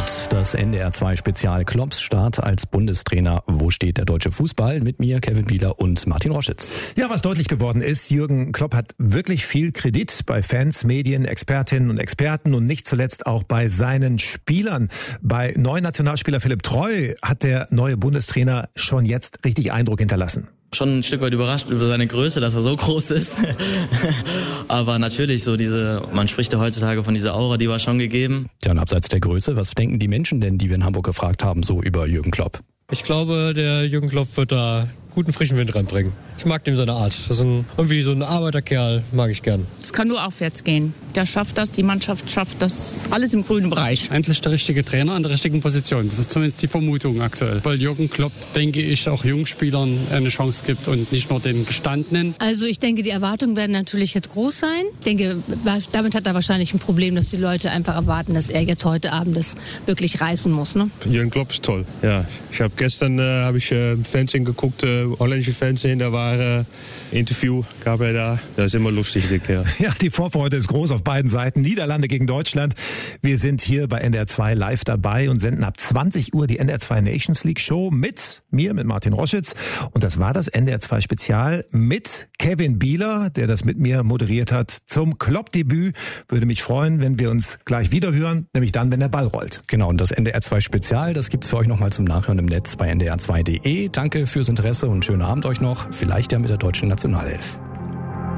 Abend, das NDR 2 Spezial Klopps Start als Bundestrainer. Wo steht der deutsche Fußball? Mit mir, Kevin Bieler und Martin Roschitz. Ja, was deutlich geworden ist, Jürgen Klopp hat wirklich viel Kredit bei Fans, Medien, Expertinnen und Experten und nicht zuletzt auch bei seinen Spielern. Bei neuen Nationalspieler Philipp Treu hat der neue Bundestrainer schon jetzt richtig Eindruck hinterlassen. Schon ein Stück weit überrascht über seine Größe, dass er so groß ist. Aber natürlich man spricht ja heutzutage von dieser Aura, die war schon gegeben. Tja, und abseits der Größe, was denken die Menschen denn, die wir in Hamburg gefragt haben, so über Jürgen Klopp? Ich glaube, der Jürgen Klopp wird da guten frischen Wind reinbringen. Ich mag dem seine Art. Das ist irgendwie so ein Arbeiterkerl, mag ich gern. Es kann nur aufwärts gehen. Der schafft das, die Mannschaft schafft das, alles im grünen Bereich. Endlich der richtige Trainer an der richtigen Position. Das ist zumindest die Vermutung aktuell. Weil Jürgen Klopp, denke ich, auch Jungspielern eine Chance gibt und nicht nur den Gestandenen. Also ich denke, die Erwartungen werden natürlich jetzt groß sein. Ich denke, damit hat er wahrscheinlich ein Problem, dass die Leute einfach erwarten, dass er jetzt heute Abend das wirklich reißen muss. Ne? Jürgen Klopp ist toll. Ja, ich habe gestern Fernsehen geguckt, holländische Fernsehen, da war Interview, gab er da. Das ist immer lustig, der Kerl. Ja, die Vorfreude ist groß auf beiden Seiten. Niederlande gegen Deutschland. Wir sind hier bei NDR 2 live dabei und senden ab 20 Uhr die NDR 2 Nations League Show mit Martin Roschitz. Und das war das NDR 2 Spezial mit Kevin Bieler, der das mit mir moderiert hat zum Klopp-Debüt. Würde mich freuen, wenn wir uns gleich wieder hören, nämlich dann, wenn der Ball rollt. Genau, und das NDR 2 Spezial, das gibt's für euch nochmal zum Nachhören im Netz bei ndr2.de. Danke fürs Interesse und schönen Abend euch noch. Vielleicht ja mit der deutschen Nationalelf.